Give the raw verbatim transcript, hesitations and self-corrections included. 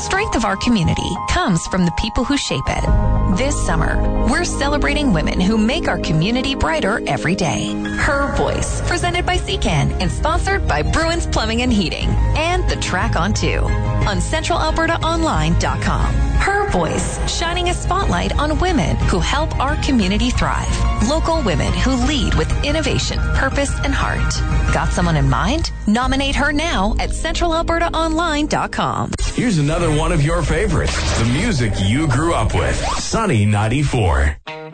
strength of our community comes from the people who shape it. This summer, we're celebrating women who make our community brighter every day. Her Voice, presented by C CAN and sponsored by Bruins Plumbing and Heating and the Track on two on central alberta online dot com. Her Voice, shining a spotlight on women who help our community thrive. Local women who lead with innovation, purpose, and heart. Got someone in mind? Nominate her now at central alberta online dot com. Here's another one of your favorites. The music you grew up with. Sunny ninety-four.